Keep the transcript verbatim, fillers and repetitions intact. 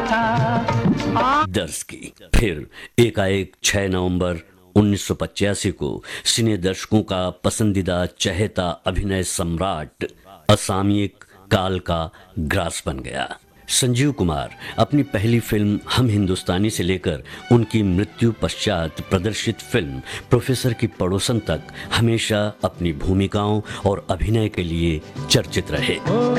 था। दर्ज की। फिर एकाएक छह नवंबर उन्नीस सौ पचासी को सिने दर्शकों का पसंदीदा चहेता अभिनय सम्राट असामयिक काल का ग्रास बन गया। संजीव कुमार अपनी पहली फिल्म हम हिंदुस्तानी से लेकर उनकी मृत्यु पश्चात प्रदर्शित फिल्म प्रोफेसर की पड़ोसन तक हमेशा अपनी भूमिकाओं और अभिनय के लिए चर्चित रहे।